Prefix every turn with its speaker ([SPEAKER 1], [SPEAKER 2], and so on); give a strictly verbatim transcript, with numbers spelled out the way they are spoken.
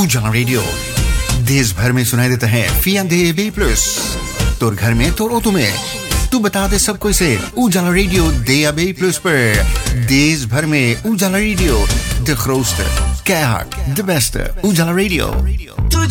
[SPEAKER 1] उजाला रेडियो देश भर में सुनाई देता है फियांदे बी प्लस तोर घर में तोरो तुम्हें तू बता दे सबको इसे उजाला रेडियो दे बी प्लस पर देश भर में उजाला radio de grootste keihard de beste उजाला रेडियो